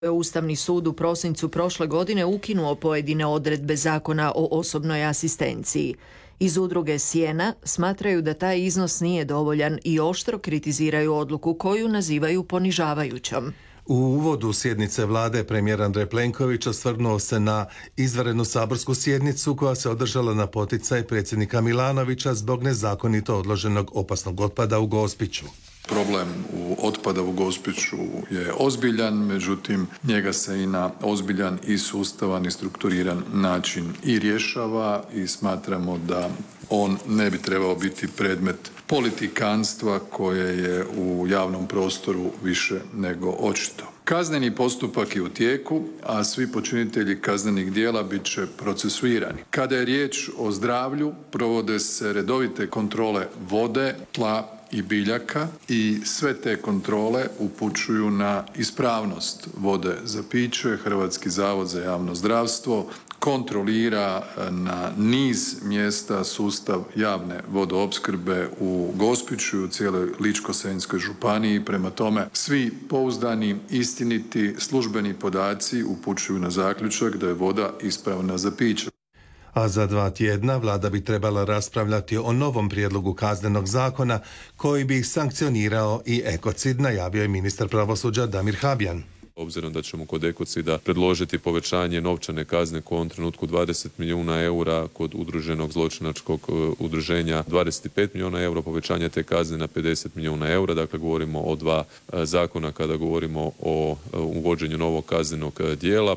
Ustavni sud u prosincu prošle godine ukinuo pojedine odredbe Zakona o osobnoj asistenciji. Iz udruge Sjena smatraju da taj iznos nije dovoljan i oštro kritiziraju odluku koju nazivaju ponižavajućom. U uvodu sjednice vlade premijer Andrej Plenković osvrnuo se na izvanrednu saborsku sjednicu koja se održala na poticaj predsjednika Milanovića zbog nezakonito odloženog opasnog otpada u Gospiću. Problem otpada u Gospiću je ozbiljan, međutim njega se i na ozbiljan i sustavan i strukturiran način i rješava i smatramo da on ne bi trebao biti predmet politikanstva koje je u javnom prostoru više nego očito. Kazneni postupak je u tijeku, a svi počinitelji kaznenih djela bit će procesuirani. Kada je riječ o zdravlju, provode se redovite kontrole vode, tla i biljaka i sve te kontrole upućuju na ispravnost vode za piće. Hrvatski zavod za javno zdravstvo kontrolira na niz mjesta sustav javne vodoopskrbe u Gospiću i u cijeloj Ličko-senjskoj županiji. Prema tome, svi pouzdani, istiniti, službeni podaci upućuju na zaključak da je voda ispravna za piće. A za 2 tjedna vlada bi trebala raspravljati o novom prijedlogu kaznenog zakona koji bi sankcionirao i ekocid, najavio je ministar pravosuđa Damir Habijan. Obzirom da ćemo kod ekocida predložiti povećanje novčane kazne koja u ovom trenutku 20 milijuna eura, kod udruženog zločinačkog udruženja 25 milijuna eura, povećanje te kazne na 50 milijuna eura. Dakle, govorimo o 2 zakona kada govorimo o uvođenju novog kaznenog djela.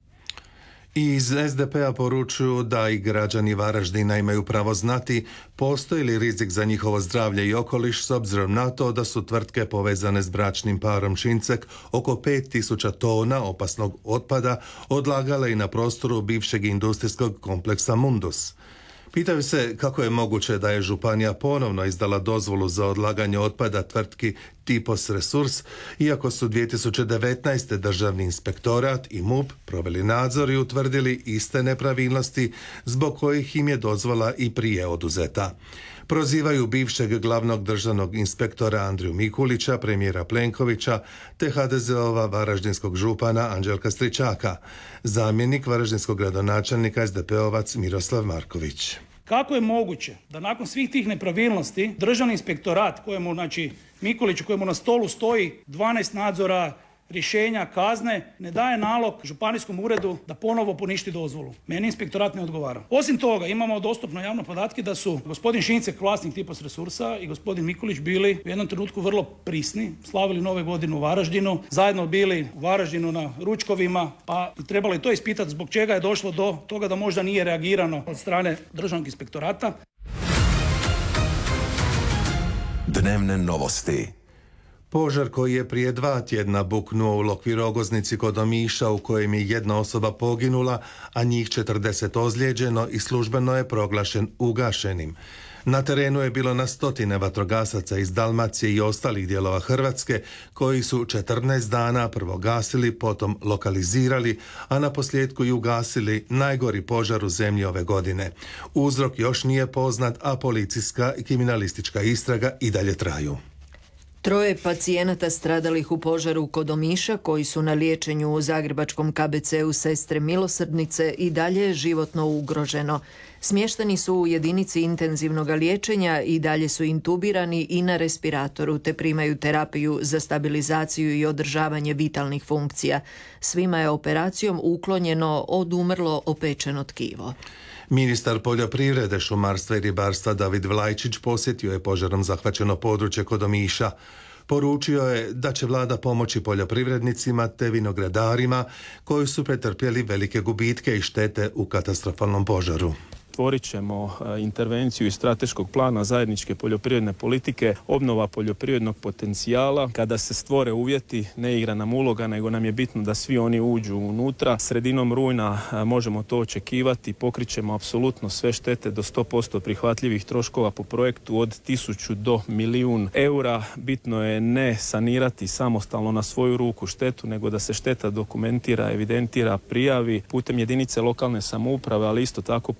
Iz SDP-a poručuju da i građani Varaždina imaju pravo znati postoji li rizik za njihovo zdravlje i okoliš s obzirom na to da su tvrtke povezane s bračnim parom Šincek oko 5000 tona opasnog otpada odlagale i na prostoru bivšeg industrijskog kompleksa Mundus. Pitaju se kako je moguće da je županija ponovno izdala dozvolu za odlaganje otpada tvrtki Tipos Resurs, iako su 2019. Državni inspektorat i MUP proveli nadzor i utvrdili iste nepravilnosti zbog kojih im je dozvola i prije oduzeta. Prozivaju bivšeg glavnog državnog inspektora Andriju Mikulića, premijera Plenkovića, te HDZ-ova varaždinskog župana Anđelka Stričaka, zamjenik varaždinskog gradonačelnika SDP-ovac Miroslav Marković. Kako je moguće da nakon svih tih nepravilnosti državni inspektorat kojemu, Mikuliću, kojemu na stolu stoji 12 nadzora, rješenja, kazne, ne daje nalog županijskom uredu da ponovo poništi dozvolu? Meni inspektorat ne odgovara. Osim toga, imamo dostupno javno podatke da su gospodin Šincek, vlasnik Tipos Resursa, i gospodin Mikulić bili u jednom trenutku vrlo prisni, slavili Nove godine u Varaždinu, zajedno bili u Varaždinu na ručkovima, pa trebalo je to ispitati zbog čega je došlo do toga da možda nije reagirano od strane državnog inspektorata. Dnevne novosti. Požar koji je prije 2 tjedna buknuo u Lokvi Rogoznici kod Omiša, u kojem je 1 osoba poginula, a njih 40 ozlijeđeno i službeno je proglašen ugašenim. Na terenu je bilo na stotine vatrogasaca iz Dalmacije i ostalih dijelova Hrvatske koji su 14 dana prvo gasili, potom lokalizirali, a na posljedku i ugasili najgori požar u zemlji ove godine. Uzrok još nije poznat, a policijska i kriminalistička istraga i dalje traju. 3 pacijenata stradalih u požaru kod Omiša koji su na liječenju u zagrebačkom KBC-u Sestre Milosrdnice i dalje je životno ugroženo. Smješteni su u jedinici intenzivnog liječenja i dalje su intubirani i na respiratoru te primaju terapiju za stabilizaciju i održavanje vitalnih funkcija. Svima je operacijom uklonjeno odumrlo opečeno tkivo. Ministar poljoprivrede, šumarstva i ribarstva David Vlajčić posjetio je požarom zahvaćeno područje kod Omiša. Poručio je da će vlada pomoći poljoprivrednicima te vinogradarima koji su pretrpjeli velike gubitke i štete u katastrofalnom požaru. Stvorit ćemo intervenciju iz strateškog plana zajedničke poljoprivredne politike, obnova poljoprivrednog potencijala. Kada se stvore uvjeti, ne igra nam uloga, nego nam je bitno da svi oni uđu unutra. Sredinom rujna možemo to očekivati, pokrićemo apsolutno sve štete do 100% prihvatljivih troškova po projektu od 1000 do 1.000.000 eura. Bitno je ne sanirati samostalno na svoju ruku štetu, nego da se šteta dokumentira, evidentira, prijavi putem jedinice lokalne samouprave, ali isto tako putem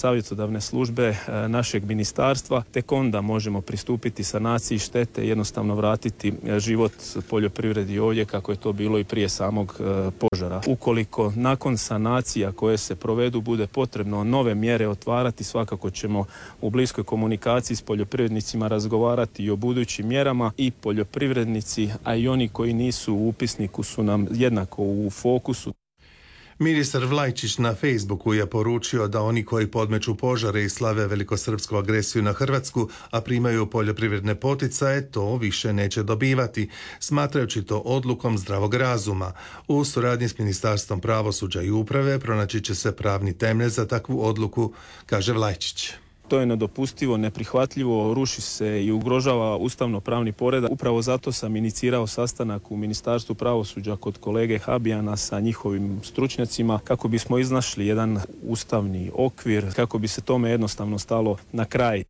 savjetodavne službe našeg ministarstva, tek onda možemo pristupiti sanaciji štete i jednostavno vratiti život poljoprivredi ovdje kako je to bilo i prije samog požara. Ukoliko nakon sanacija koje se provedu bude potrebno nove mjere otvarati, svakako ćemo u bliskoj komunikaciji s poljoprivrednicima razgovarati i o budućim mjerama i poljoprivrednici, a i oni koji nisu u upisniku su nam jednako u fokusu. Ministar Vlajčić na Facebooku je poručio da oni koji podmeću požare i slave velikosrpsku agresiju na Hrvatsku, a primaju poljoprivredne poticaje, to više neće dobivati, smatrajući to odlukom zdravog razuma. U suradnji s Ministarstvom pravosuđa i uprave pronaći će se pravni temelj za takvu odluku, kaže Vlajčić. To je nedopustivo, neprihvatljivo, ruši se i ugrožava ustavno-pravni poredak. Upravo zato sam inicirao sastanak u Ministarstvu pravosuđa kod kolege Habijana sa njihovim stručnjacima kako bismo iznašli jedan ustavni okvir, kako bi se tome jednostavno stalo na kraj.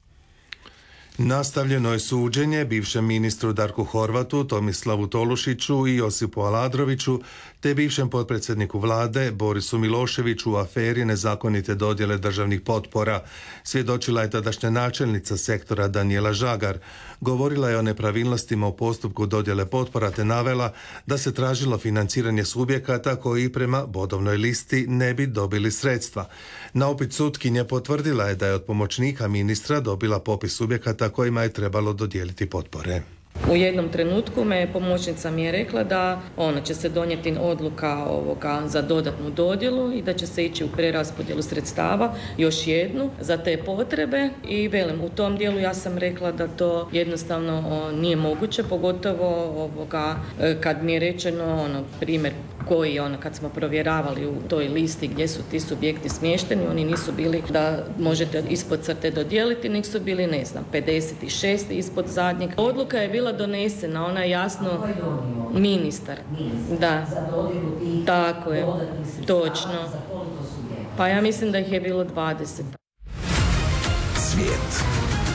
Nastavljeno je suđenje bivšem ministru Darku Horvatu, Tomislavu Tolušiću i Josipu Aladroviću, te bivšem potpredsjedniku vlade Borisu Miloševiću u aferi nezakonite dodjele državnih potpora. Svjedočila je tadašnja načelnica sektora Danijela Žagar. Govorila je o nepravilnostima u postupku dodjele potpora te navela da se tražilo financiranje subjekata koji prema bodovnoj listi ne bi dobili sredstva. Na upit sutkinje potvrdila je da je od pomoćnika ministra dobila popis subjekata kojima je trebalo dodijeliti potpore. U jednom trenutku pomoćnica mi je rekla da će se donijeti odluka za dodatnu dodjelu i da će se ići u preraspodjelu sredstava, još jednu, za te potrebe. I velim, u tom dijelu ja sam rekla da to jednostavno nije moguće, pogotovo kad mi je rečeno primjer koji kad smo provjeravali u toj listi gdje su ti subjekti smješteni, oni nisu bili da možete ispod crte dodijeliti, nek su bili 56 ispod zadnjeg. Odluka je bila donesena, ona je jasno ministar. Da, tako je, točno. Pa ja mislim da ih je bilo 20. Svijet.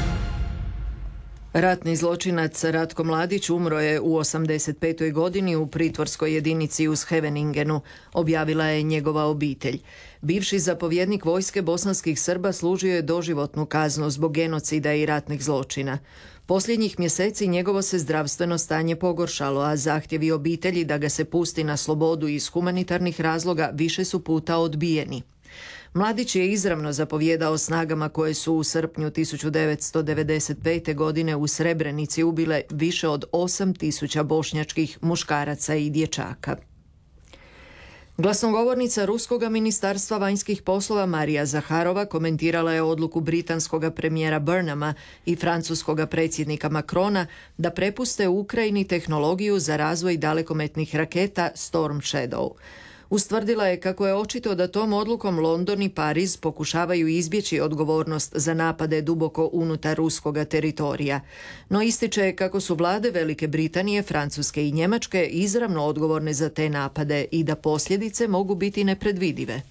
Ratni zločinac Ratko Mladić umro je u 85. godini u pritvorskoj jedinici u Scheveningenu, objavila je njegova obitelj. Bivši zapovjednik vojske bosanskih Srba služio je doživotnu kaznu zbog genocida i ratnih zločina. Posljednjih mjeseci njegovo se zdravstveno stanje pogoršalo, a zahtjevi obitelji da ga se pusti na slobodu iz humanitarnih razloga više su puta odbijeni. Mladić je izravno zapovjedao snagama koje su u srpnju 1995. godine u Srebrenici ubile više od 8.000 bošnjačkih muškaraca i dječaka. Glasnogovornica Ruskog ministarstva vanjskih poslova Marija Zaharova komentirala je odluku britanskog premijera Burnhama i francuskog predsjednika Macrona da prepuste Ukrajini tehnologiju za razvoj dalekometnih raketa Storm Shadow. Ustvrdila je kako je očito da tom odlukom London i Pariz pokušavaju izbjeći odgovornost za napade duboko unutar ruskoga teritorija. No ističe kako su vlade Velike Britanije, Francuske i Njemačke izravno odgovorne za te napade i da posljedice mogu biti nepredvidive.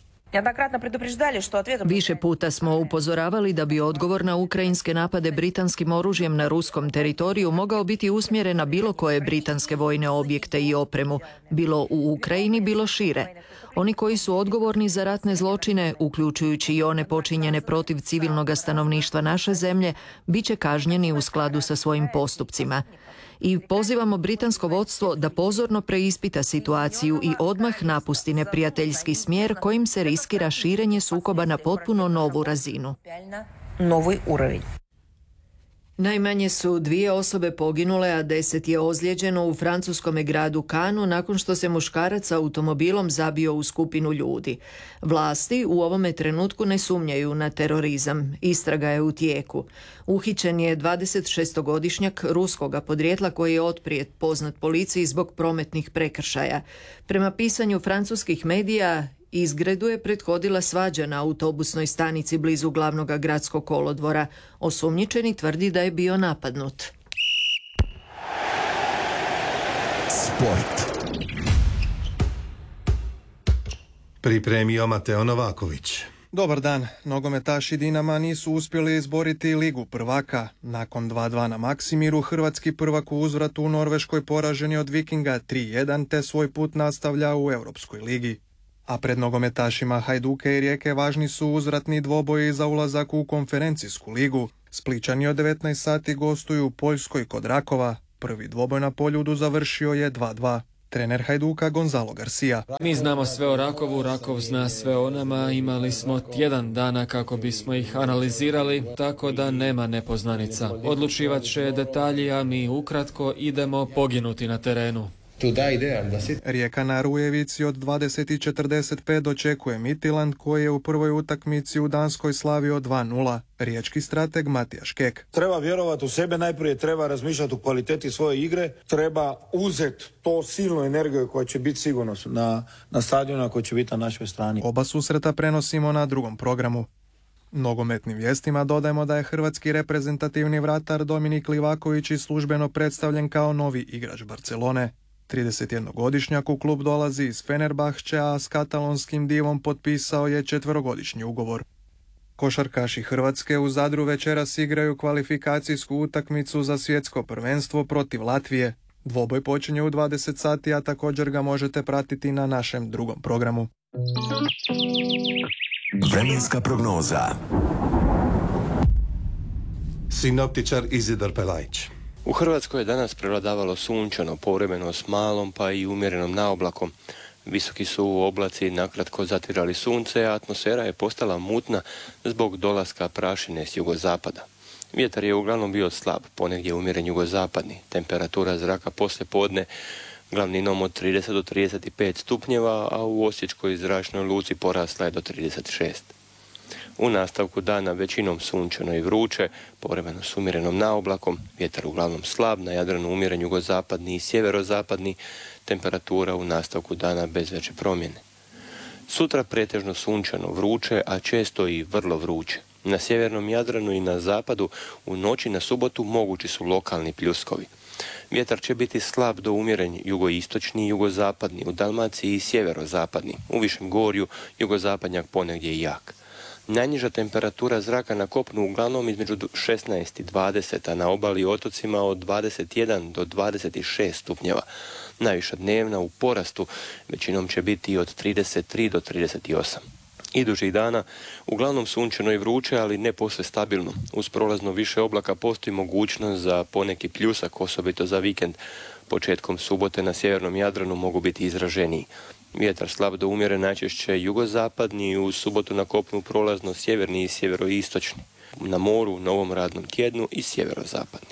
Više puta smo upozoravali da bi odgovor na ukrajinske napade britanskim oružjem na ruskom teritoriju mogao biti usmjeren na bilo koje britanske vojne objekte i opremu, bilo u Ukrajini, bilo šire. Oni koji su odgovorni za ratne zločine, uključujući i one počinjene protiv civilnog stanovništva naše zemlje, bit će kažnjeni u skladu sa svojim postupcima. I pozivamo britansko vodstvo da pozorno preispita situaciju i odmah napusti neprijateljski smjer kojim se riskira širenje sukoba na potpuno novu razinu. Najmanje su 2 osobe poginule, a 10 je ozlijeđeno u francuskom gradu Cannesu nakon što se muškarac automobilom zabio u skupinu ljudi. Vlasti u ovome trenutku ne sumnjaju na terorizam. Istraga je u tijeku. Uhićen je 26-godišnjak ruskoga podrijetla koji je otprije poznat policiji zbog prometnih prekršaja. Prema pisanju francuskih medija, izgredu je prethodila svađa na autobusnoj stanici blizu glavnog gradskog kolodvora. Osumnjičeni tvrdi da je bio napadnut. Sport. Pripremio Mateo Novaković. Dobar dan. Nogometaši Dinama nisu uspjeli izboriti Ligu prvaka. Nakon 2-2 na Maksimiru, hrvatski prvak u uzvratu u Norveškoj poražen je od Vikinga 3-1 te svoj put nastavlja u Europskoj ligi. A pred nogometašima Hajduka i Rijeke važni su uzvratni dvoboji za ulazak u konferencijsku ligu. Splićani od 19 sati gostuju u Poljskoj kod Rakova. Prvi dvoboj na Poljudu završio je 2:2. Trener Hajduka Gonzalo Garcia. Mi znamo sve o Rakovu, Rakov zna sve o nama, imali smo tjedan dana kako bismo ih analizirali, tako da nema nepoznanica. Odlučivat će detalji, a mi ukratko idemo poginuti na terenu. Rijeka na Rujevici od 20:45 dočekuje Midtjylland koji je u prvoj utakmici u Danskoj slavio 2:0. Riječki strateg Matijaš Kek. Treba vjerovati u sebe, najprije treba razmišljati o kvaliteti svoje igre, treba uzeti to silnu energiju koja će biti sigurno na stadionu, koja će biti na našoj strani. Oba susreta prenosimo na drugom programu. Nogometnim vijestima dodajemo da je hrvatski reprezentativni vratar Dominik Livaković i službeno predstavljen kao novi igrač Barcelone. 31-godišnjak u klub dolazi iz Fenerbahčea, a s katalonskim divom potpisao je 4-godišnji ugovor. Košarkaši Hrvatske u Zadru večeras igraju kvalifikacijsku utakmicu za svjetsko prvenstvo protiv Latvije. Dvoboj počinje u 20 sati, a također ga možete pratiti na našem drugom programu. Vremenska prognoza. Sinoptičar Izidor Pelajić. U Hrvatskoj je danas prevladavalo sunčano, povremeno s malom pa i umjerenom naoblakom. Visoki su oblaci nakratko zatirali sunce, a atmosfera je postala mutna zbog dolaska prašine s jugozapada. Vjetar je uglavnom bio slab, ponegdje umjeren jugozapadni. Temperatura zraka poslije podne glavninom od 30 do 35 stupnjeva, a u Osječkoj zračnoj luci porasla je do 36. U nastavku dana većinom sunčano i vruće, povremeno s umjerenom naoblakom, vjetar uglavnom slab, na Jadranu umjeren jugozapadni i sjeverozapadni, temperatura u nastavku dana bez veće promjene. Sutra pretežno sunčano, vruće, a često i vrlo vruće. Na sjevernom Jadranu i na zapadu u noći na subotu mogući su lokalni pljuskovi. Vjetar će biti slab do umjeren jugoistočni i jugozapadni, u Dalmaciji i sjeverozapadni, u Višem Gorju jugozapadnjak ponegdje i jak. Najniža temperatura zraka na kopnu uglavnom između 16 i 20, a na obali i otocima od 21 do 26 stupnjeva. Najviša dnevna u porastu većinom će biti od 33 do 38. Idućih dana uglavnom sunčano i vruće, ali ne posve stabilno. Uz prolazno više oblaka postoji mogućnost za poneki pljusak, osobito za vikend. Početkom subote na sjevernom Jadranu mogu biti izraženiji. Vjetar slab do umjeren, najčešće jugozapadni, u subotu na kopnu prolazno sjeverni i sjeveroistočni. Na moru u novom radnom tjednu i sjeverozapadni.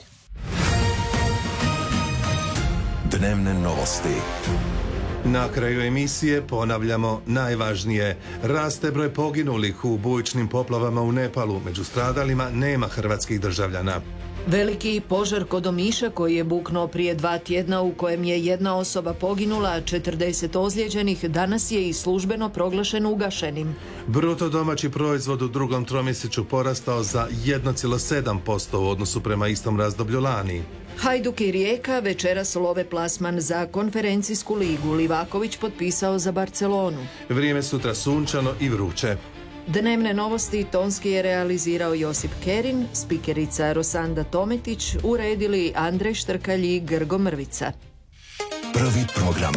Dnevne novosti. Na kraju emisije ponavljamo najvažnije. Raste broj poginulih u bujičnim poplavama u Nepalu. Među stradalima nema hrvatskih državljana. Veliki požar kod Omiša koji je buknuo prije 2 tjedna u kojem je 1 osoba poginula, a 40 ozlijeđenih, danas je i službeno proglašen ugašenim. Bruto domaći proizvod u drugom tromjesečju porastao za 1,7% u odnosu prema istom razdoblju lani. Hajduk i Rijeka večeras love plasman za konferencijsku ligu. Livaković potpisao za Barcelonu. Vrijeme sutra sunčano i vruće. Dnevne novosti tonski je realizirao Josip Kerin, spikerica Rosanda Tometić, uredili Andrej Štrkalj i Grgo Mrvica. Prvi program.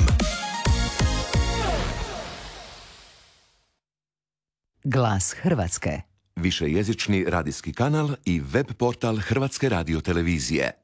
Glas Hrvatske. Višejezični radijski kanal i web portal Hrvatske radiotelevizije.